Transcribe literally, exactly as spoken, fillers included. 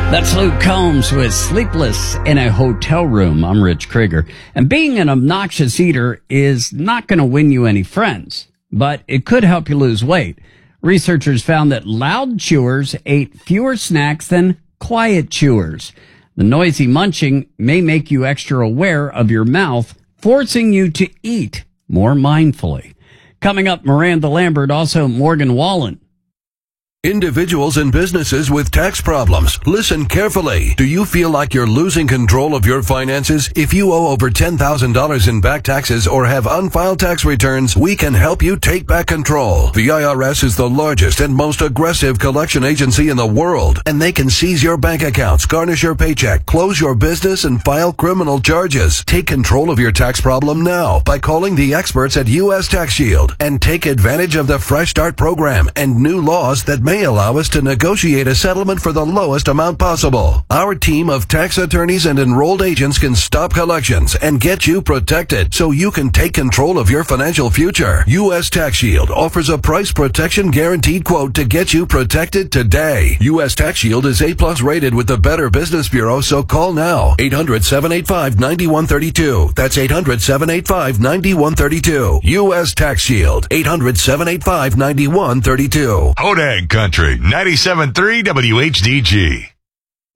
That's Luke Combs with Sleepless in a Hotel Room. I'm Rich Krieger. And being an obnoxious eater is not going to win you any friends, but it could help you lose weight. Researchers found that loud chewers ate fewer snacks than quiet chewers. The noisy munching may make you extra aware of your mouth, forcing you to eat more mindfully. Coming up, Miranda Lambert, also Morgan Wallen. Individuals and businesses with tax problems, listen carefully. Do you feel like you're losing control of your finances? If you owe over ten thousand dollars in back taxes or have unfiled tax returns, we can help you take back control. The I R S is the largest and most aggressive collection agency in the world, and they can seize your bank accounts, garnish your paycheck, close your business, and file criminal charges. Take control of your tax problem now by calling the experts at U S Tax Shield and take advantage of the Fresh Start program and new laws that may allow us to negotiate a settlement for the lowest amount possible. Our team of tax attorneys and enrolled agents can stop collections and get you protected so you can take control of your financial future. U S Tax Shield offers a price protection guaranteed quote to get you protected today. U S Tax Shield is A plus rated with the Better Business Bureau, so call now. eight hundred, seven eight five, nine one three two. That's eight hundred, seven eight five, nine one three two. U S Tax Shield. eight hundred, seven eight five, nine one three two. Hodag Country, ninety-seven point three W H D G.